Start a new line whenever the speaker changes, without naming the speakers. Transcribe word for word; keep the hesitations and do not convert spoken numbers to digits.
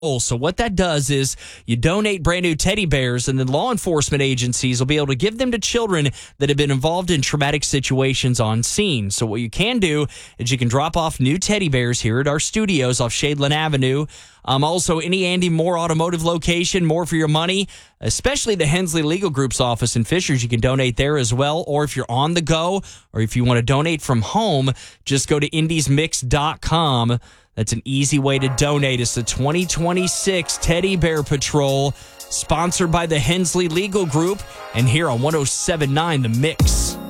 So what that does is you donate brand new teddy bears, and then law enforcement agencies will be able to give them to children that have been involved in traumatic situations on scene. So what you can do is you can drop off new teddy bears here at our studios off Shadeland Avenue. Um, also, any Andy Moore automotive location, more for your money, especially the Hensley Legal Group's office in Fishers. You can donate there as well. Or if you're on the go, or if you want to donate from home, just go to indies mix dot com. That's an easy way to donate. It's the twenty twenty-six Teddy Bear Patrol, sponsored by the Hensley Legal Group, and here on one oh seven point nine The Mix.